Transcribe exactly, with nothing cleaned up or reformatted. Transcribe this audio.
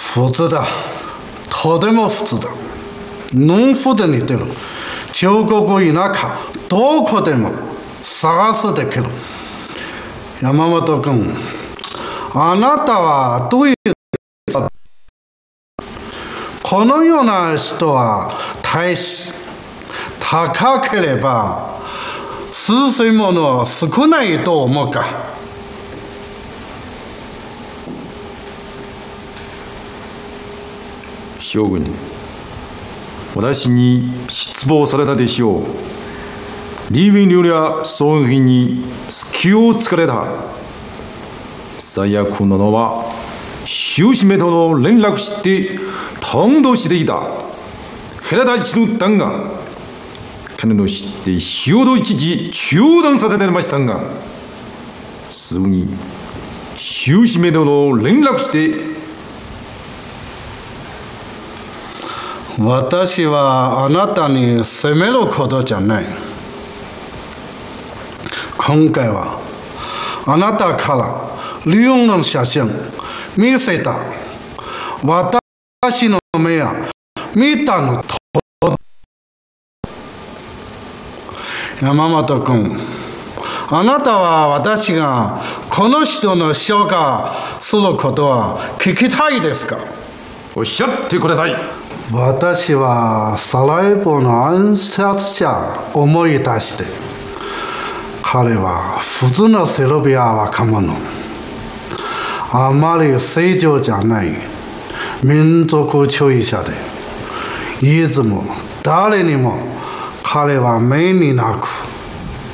普通だ。とても普通だ。農夫で似てる。中国田舎、どこでも探すできる。山本君、あなたはどういうこのような人は大し高ければ数千もの少ないと思うか。 将軍、私に失望されたでしょう。李雲流や宋雲妃に隙を突かれた。最悪なのは習氏めとの連絡して通道していたヘラちの旦が彼の知って潮戸一時中断させてましたが、すぐに習氏めとの連絡して私はあなたに責めることじゃない。今回はあなたから李雲の写真見せた。私の目は見たのと。山本君、あなたは私がこの人の紹介することは聞きたいですか？ おっしゃってください。 私はサラエボの暗殺者を思い出して、彼は普通のセルビア若者、あまり正常じゃない民族主義者で、いつも誰にも彼は目になく